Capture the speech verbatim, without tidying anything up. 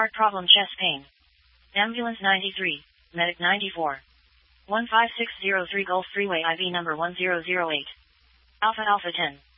Heart problem, chest pain. Ambulance ninety-three, medic ninety-four. one five six zero three Gulf Freeway I V number one zero zero eight. Alpha Alpha ten.